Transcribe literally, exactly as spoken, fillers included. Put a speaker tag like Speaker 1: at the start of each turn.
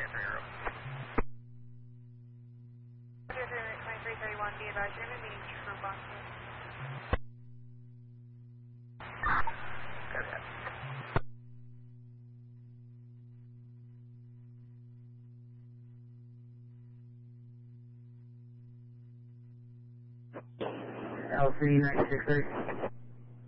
Speaker 1: twenty-three thirty-one, be advised, you're going to be meeting troop on here.
Speaker 2: L C ninety-six thirty.